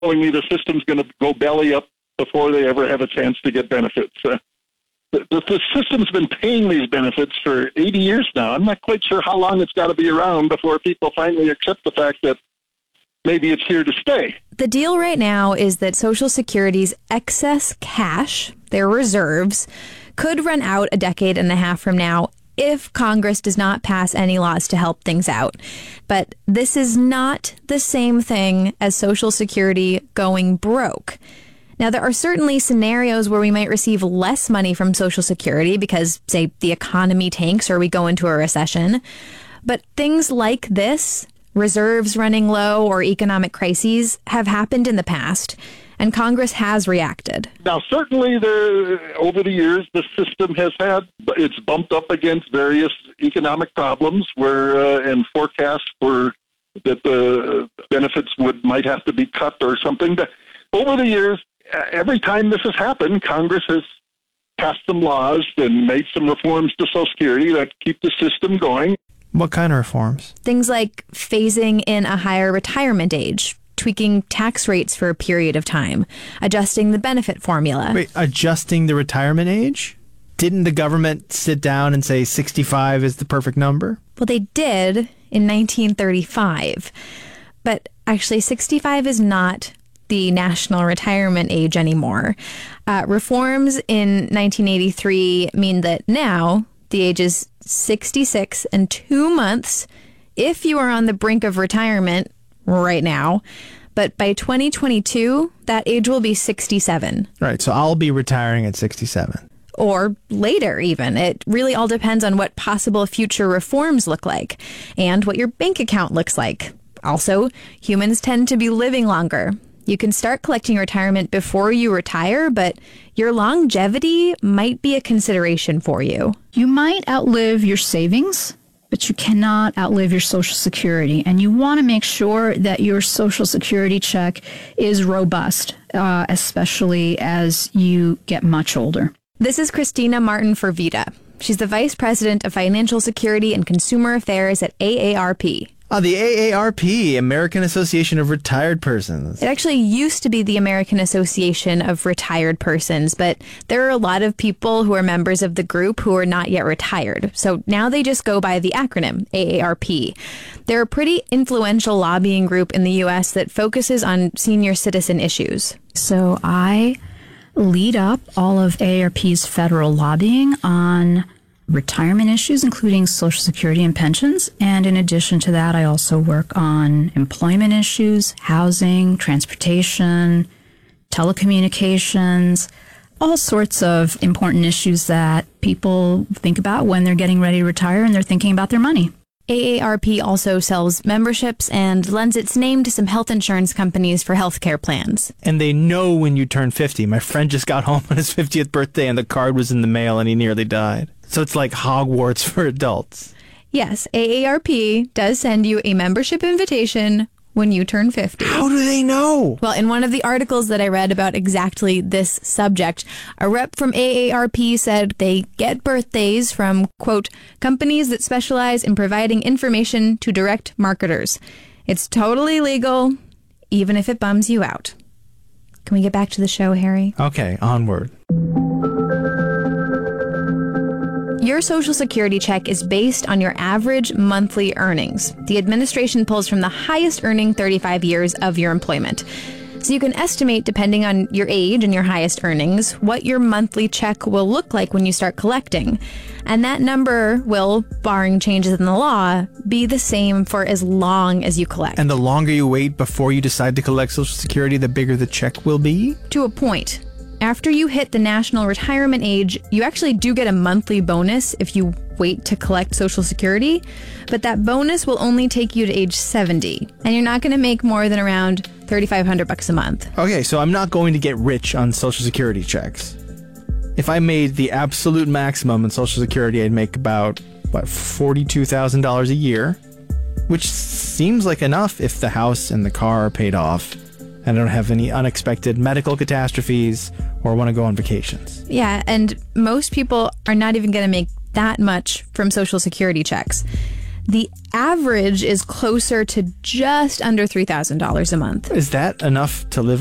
telling me the system's going to go belly up before they ever have a chance to get benefits. The system's been paying these benefits for 80 years now. I'm not quite sure how long it's got to be around before people finally accept the fact that maybe it's here to stay. The deal right now is that Social Security's excess cash, their reserves, could run out a decade and a half from now if Congress does not pass any laws to help things out. But this is not the same thing as Social Security going broke. Now, there are certainly scenarios where we might receive less money from Social Security because, say, the economy tanks or we go into a recession. But things like this, reserves running low or economic crises, have happened in the past, and Congress has reacted. Now, certainly, over the years, the system has it's bumped up against various economic problems and forecasts that the benefits might have to be cut or something. But over the years, every time this has happened, Congress has passed some laws and made some reforms to Social Security that keep the system going. What kind of reforms? Things like phasing in a higher retirement age, tweaking tax rates for a period of time, adjusting the benefit formula. Wait, adjusting the retirement age? Didn't the government sit down and say 65 is the perfect number? Well, they did in 1935. But actually, 65 is not the national retirement age anymore. Reforms in 1983 mean that now the age is 66 and 2 months if you are on the brink of retirement right now. But by 2022, that age will be 67. Right, so I'll be retiring at 67. Or later, even. It really all depends on what possible future reforms look like and what your bank account looks like. Also, humans tend to be living longer. You can start collecting retirement before you retire, but your longevity might be a consideration for you. You might outlive your savings, but you cannot outlive your Social Security. And you want to make sure that your Social Security check is robust, especially as you get much older. This is Christina Martin for VITA. She's the Vice President of Financial Security and Consumer Affairs at AARP. The AARP, American Association of Retired Persons. It actually used to be the American Association of Retired Persons, but there are a lot of people who are members of the group who are not yet retired. So now they just go by the acronym AARP. They're a pretty influential lobbying group in the U.S. that focuses on senior citizen issues. So I lead up all of AARP's federal lobbying on retirement issues, including Social Security and pensions. And in addition to that, I also work on employment issues, housing, transportation, telecommunications, all sorts of important issues that people think about when they're getting ready to retire and they're thinking about their money. AARP also sells memberships and lends its name to some health insurance companies for healthcare plans. And they know when you turn 50. My friend just got home on his 50th birthday and the card was in the mail and he nearly died. So it's like Hogwarts for adults. Yes, AARP does send you a membership invitation when you turn 50. How do they know? Well, in one of the articles that I read about exactly this subject, a rep from AARP said they get birthdays from, quote, companies that specialize in providing information to direct marketers. It's totally legal, even if it bums you out. Can we get back to the show, Harry? Okay, onward. Your Social Security check is based on your average monthly earnings. The administration pulls from the highest earning 35 years of your employment. So you can estimate, depending on your age and your highest earnings, what your monthly check will look like when you start collecting. And that number will, barring changes in the law, be the same for as long as you collect. And the longer you wait before you decide to collect Social Security, the bigger the check will be? To a point. After you hit the national retirement age, you actually do get a monthly bonus if you wait to collect Social Security, but that bonus will only take you to age 70, and you're not going to make more than around $3,500 a month. Okay, so I'm not going to get rich on Social Security checks. If I made the absolute maximum in Social Security, I'd make about, $42,000 a year, which seems like enough if the house and the car are paid off and I don't have any unexpected medical catastrophes or want to go on vacations. Yeah, and most people are not even going to make that much from Social Security checks. The average is closer to just under $3,000 a month. Is that enough to live